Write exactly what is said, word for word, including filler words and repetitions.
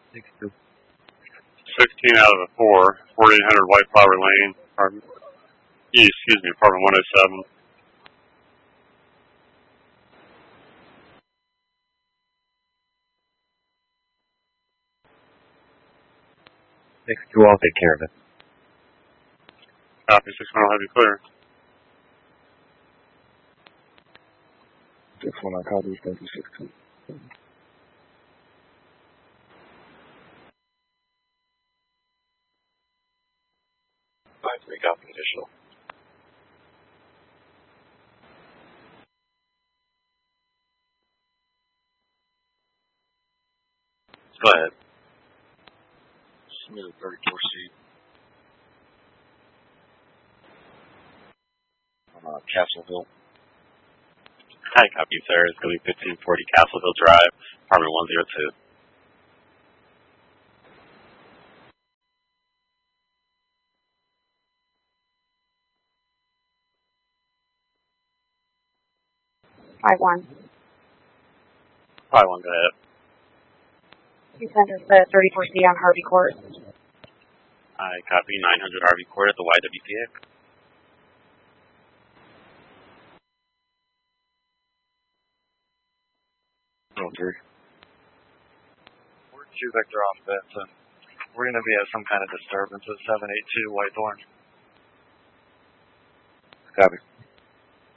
six two. sixteen out of the four, forty-eight hundred White Flower Lane, apartment, east, excuse me, apartment one oh seven. six two, I'll take care of it. Copy, six one, I'll have you clear. six one, I copy, thank you, six two. five three, copy, additional. Go ahead. Submitted thirty-four C. Uh, Castleville. Hi, copy, sir. It's going to be fifteen forty Castleville Drive, apartment one oh two. five one. five one, go ahead. You sent us the thirty-four C on Harvey Court. I copy nine hundred Harvey Court at the Y W P A. Oh, three. We're two vector off that. So we're going to be at some kind of disturbance at seven eight two Whitethorn. Copy.